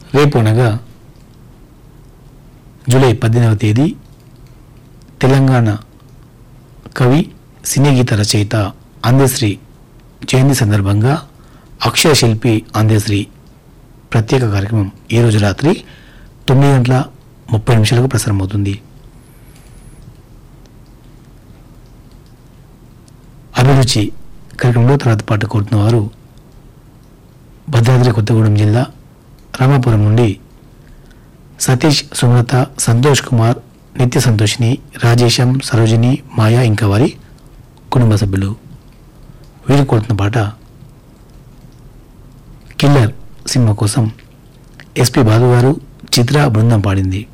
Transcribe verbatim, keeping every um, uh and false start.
రేపు అనగా జూలై పద్దెనిమిదవ తేదీ తెలంగాణ కవి సినీ గీత రచయిత అందశ్రీ జయంతి సందర్భంగా అక్షర శిల్పి అందశ్రీ ప్రత్యేక కార్యక్రమం ఈరోజు రాత్రి తొమ్మిది గంటల ముప్పై నిమిషాలకు ప్రసారమవుతుంది. అభిరుచి కార్యక్రమంలో తర్వాత పాట కోరుతున్న వారు భద్రాద్రి కొత్తగూడెం జిల్లా రామాపురం నుండి సతీష్, సుమలత, సంతోష్ కుమార్, నిత్య సంతోషిని, రాజేశం, సరోజిని, మాయా ఇంకా వారి కుటుంబ సభ్యులు. వీరు కోరుతున్న పాట కిల్లర్ సినిమా కోసం ఎస్పి బాలు గారు, చిత్ర బృందం పాడింది.